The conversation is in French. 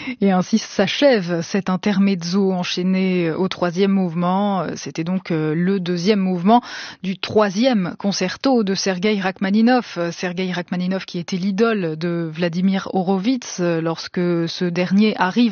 Et ainsi s'achève cet intermezzo enchaîné au troisième mouvement. C'était donc le deuxième mouvement du troisième concerto de Sergueï Rachmaninov. Sergueï Rachmaninov qui était l'idole de Vladimir Horowitz lorsque ce dernier arrive